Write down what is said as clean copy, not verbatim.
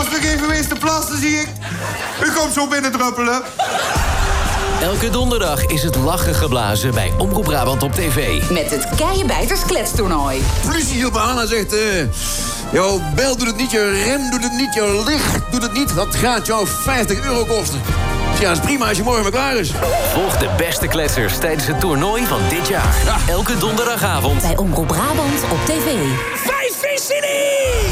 was nog even geweest te plassen, zie ik. U komt zo binnen druppelen. Elke donderdag is het lachen geblazen bij Omroep Brabant op tv. Met het Keienbijters kletstoernooi. Politie op aan en zegt... jouw bel doet het niet, je rem doet het niet, je licht doet het niet. Dat gaat jou €50 kosten. Ja, dat is prima als je morgen maar klaar is. Volg de beste kletsers tijdens het toernooi van dit jaar. Ja. Elke donderdagavond Bij Omroep Brabant op tv. 5 vissen!